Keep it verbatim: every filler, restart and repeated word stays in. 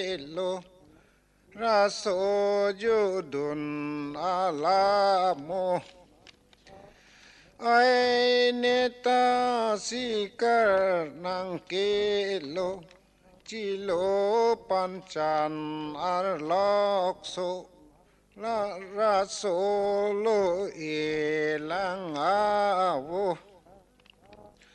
lo ra so ju dun ala mo ai neta si kar nang ke lo chi lo pan chan ar lok so la ra so lo e lang a wo